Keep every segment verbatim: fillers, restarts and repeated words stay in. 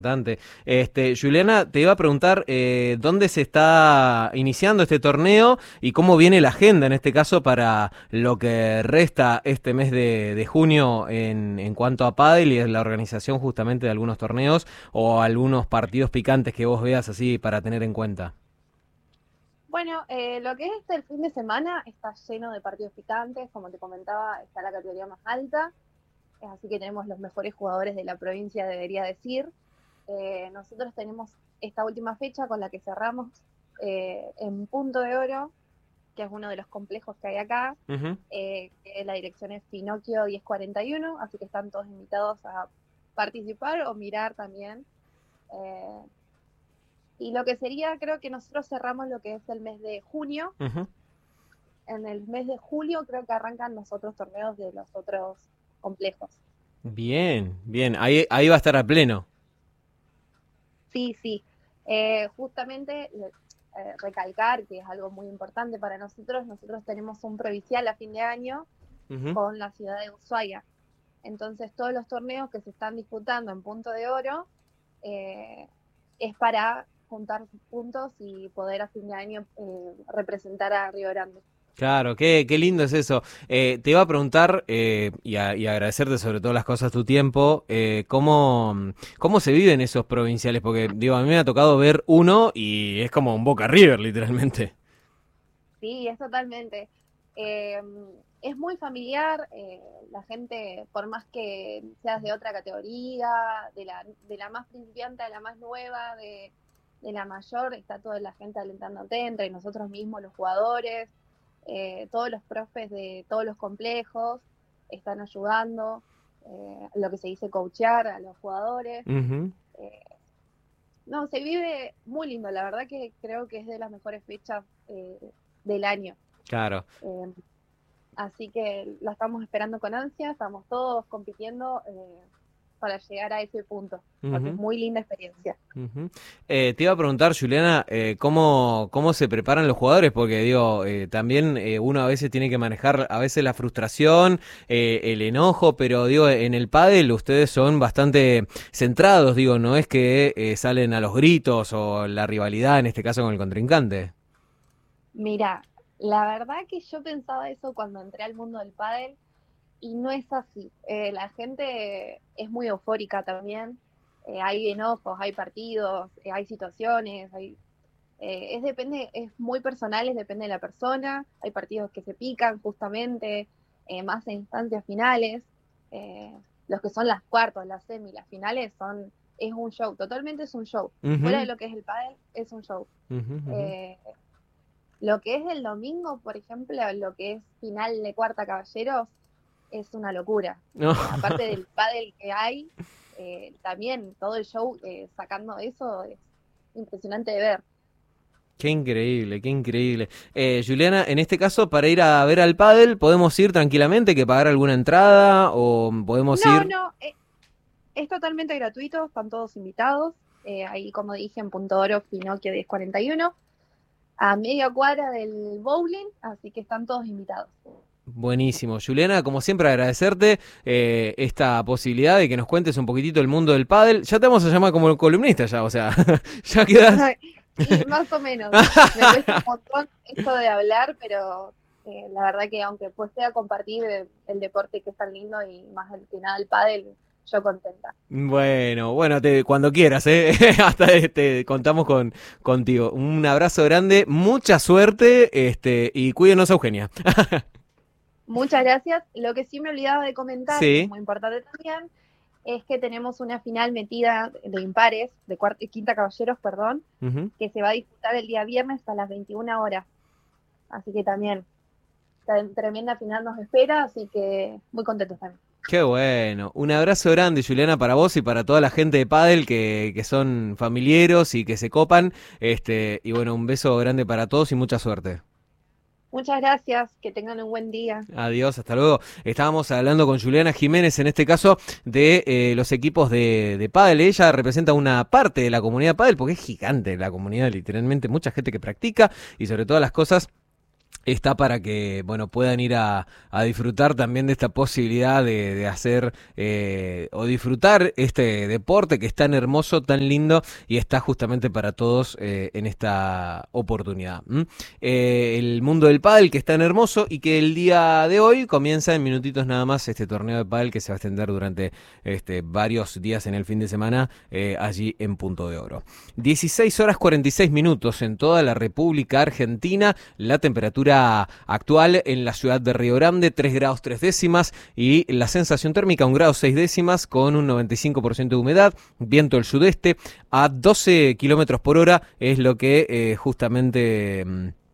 Importante. Este, Juliana, te iba a preguntar eh, dónde se está iniciando este torneo y cómo viene la agenda en este caso para lo que resta este mes de, de junio en, en cuanto a pádel y es la organización justamente de algunos torneos o algunos partidos picantes que vos veas así para tener en cuenta. Bueno, eh, lo que es este el fin de semana está lleno de partidos picantes, como te comentaba, está la categoría más alta, así que tenemos los mejores jugadores de la provincia, debería decir. Eh, nosotros tenemos esta última fecha con la que cerramos eh, en Punto de Oro, que es uno de los complejos que hay acá, Uh-huh. eh, que la dirección es Pinocchio diez cuarenta y uno, así que están todos invitados a participar o mirar también. Eh, y lo que sería, creo que nosotros cerramos lo que es el mes de junio. Uh-huh. En el mes de julio creo que arrancan los otros torneos de los otros complejos. Bien, bien, ahí, ahí va a estar a pleno. Sí, sí. Eh, justamente eh, recalcar que es algo muy importante para nosotros. Nosotros tenemos un provincial a fin de año Uh-huh. con la ciudad de Ushuaia. Entonces todos los torneos que se están disputando en Punto de Oro eh, es para juntar puntos y poder a fin de año eh, representar a Río Grande. Claro, qué, qué lindo es eso. Eh, te iba a preguntar eh, y, a- y agradecerte sobre todas las cosas tu tiempo, eh, ¿cómo, cómo se viven esos provinciales? Porque digo, a mí me ha tocado ver uno y es como un Boca River, literalmente. Sí, es totalmente. Eh, es muy familiar, eh, la gente, por más que seas de otra categoría, de la, de la más principiante a la más nueva, de, de la mayor, está toda la gente alentándote, entre nosotros mismos, los jugadores, eh, todos los profes de todos los complejos están ayudando, eh, lo que se dice coachear a los jugadores. Ujú. Eh, no, se vive muy lindo, la verdad que creo que es de las mejores fechas eh, del año. Claro. Eh, Así que la estamos esperando con ansia, estamos todos compitiendo eh, para llegar a ese punto, porque es Ujú, muy linda experiencia. ujú. Eh, te iba a preguntar, Juliana, eh, ¿cómo, cómo se preparan los jugadores? Porque digo, eh, también eh, uno a veces tiene que manejar a veces la frustración, eh, el enojo, pero digo, en el pádel ustedes son bastante centrados, digo, no es que eh, salen a los gritos o la rivalidad, en este caso con el contrincante. Mira, la verdad que yo pensaba eso cuando entré al mundo del pádel y no es así. Eh, la gente es muy eufórica también, eh, hay enojos, hay partidos, eh, hay situaciones, hay, eh, es depende, es muy personal, es depende de la persona, hay partidos que se pican justamente, eh, más en instancias finales, eh, los que son las cuartos, las semis, las finales son, es un show, totalmente es un show. Fuera de Ujú, lo que es el pádel, es un show. ujú, ujú. Eh, lo que es el domingo, por ejemplo, lo que es final de cuarta caballeros, es una locura. No. Eh, aparte del pádel que hay, eh, también todo el show eh, sacando eso es impresionante de ver. Qué increíble, qué increíble. Eh, Juliana, en este caso, para ir a ver al pádel, ¿podemos ir tranquilamente, que pagar alguna entrada o podemos No, ir? no, eh, es totalmente gratuito, están todos invitados. Eh, ahí, como dije, en Punto Oro, Pinocchio diez cuarenta y uno, a media cuadra del bowling, así que están todos invitados. Buenísimo. Juliana, como siempre, agradecerte eh, esta posibilidad de que nos cuentes un poquitito el mundo del pádel. Ya te vamos a llamar como columnista ya, o sea, ya quedas. Y más o menos, me cuesta un montón esto de hablar, pero eh, la verdad que aunque pues sea compartir el, el deporte que es tan lindo y más que nada el pádel, yo contenta. Bueno, bueno, te, cuando quieras, ¿eh? Hasta este, contamos con, contigo. Un abrazo grande, mucha suerte, este, y cuídenos a Eugenia. Muchas gracias. Lo que sí me olvidaba de comentar, que es Sí. muy importante también, es que tenemos una final metida de impares, de cuarta y quinta caballeros, perdón, Ujú. que se va a disputar el día viernes a las veintiuna horas. Así que también, tremenda final nos espera, así que muy contentos también. Qué bueno. Un abrazo grande, Juliana, para vos y para toda la gente de Padel que, que son familiares y que se copan. Este, y bueno, un beso grande para todos y mucha suerte. Muchas gracias, que tengan un buen día. Adiós, hasta luego. Estábamos hablando con Juliana Jiménez, en este caso, de eh, los equipos de, de pádel. Ella representa una parte de la comunidad pádel, porque es gigante la comunidad, literalmente, mucha gente que practica y sobre todas las cosas está para que, bueno, puedan ir a, a disfrutar también de esta posibilidad de, de hacer eh, o disfrutar este deporte que es tan hermoso, tan lindo y está justamente para todos eh, en esta oportunidad. ¿Mm? Eh, el mundo del pádel que es tan hermoso y que el día de hoy comienza en minutitos nada más este torneo de pádel que se va a extender durante este, varios días en el fin de semana eh, allí en Punto de Oro. dieciséis horas cuarenta y seis minutos en toda la República Argentina, la temperatura actual en la ciudad de Río Grande, tres grados tres décimas y la sensación térmica un grado seis décimas con un noventa y cinco por ciento de humedad, viento del sudeste a doce kilómetros por hora es lo que eh, justamente...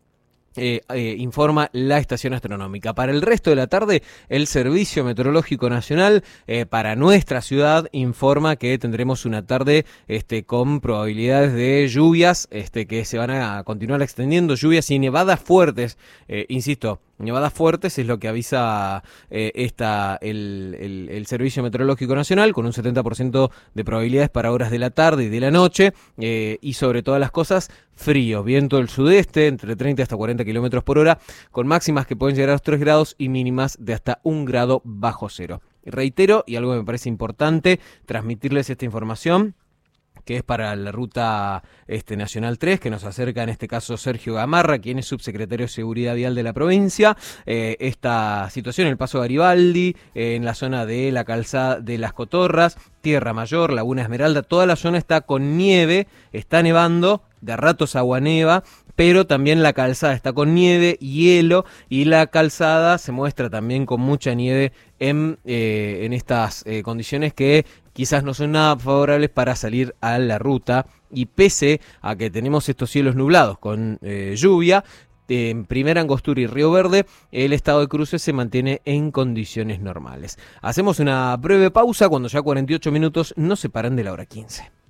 Eh, eh, informa la estación astronómica. Para el resto de la tarde, el Servicio Meteorológico Nacional eh, para nuestra ciudad informa que tendremos una tarde este, con probabilidades de lluvias este, que se van a continuar extendiendo, lluvias y nevadas fuertes, eh, insisto, nevadas fuertes es lo que avisa eh, esta, el, el, el Servicio Meteorológico Nacional, con un setenta por ciento de probabilidades para horas de la tarde y de la noche, eh, y sobre todas las cosas, frío, viento del sudeste, entre treinta hasta cuarenta kilómetros por hora, con máximas que pueden llegar a los tres grados y mínimas de hasta un grado bajo cero. Reitero, y algo que me parece importante, transmitirles esta información, que es para la ruta este, Nacional tres, que nos acerca en este caso Sergio Gamarra, quien es subsecretario de Seguridad Vial de la provincia. Eh, esta situación, el Paso Garibaldi, eh, en la zona de la calzada de Las Cotorras, Tierra Mayor, Laguna Esmeralda, toda la zona está con nieve, está nevando, de a ratos aguaneva, pero también la calzada está con nieve, hielo, y la calzada se muestra también con mucha nieve en, eh, en estas eh, condiciones que quizás no son nada favorables para salir a la ruta, y pese a que tenemos estos cielos nublados con eh, lluvia, en Primera Angostura y Río Verde, el estado de cruce se mantiene en condiciones normales. Hacemos una breve pausa cuando ya cuarenta y ocho minutos nos separan de la hora quince.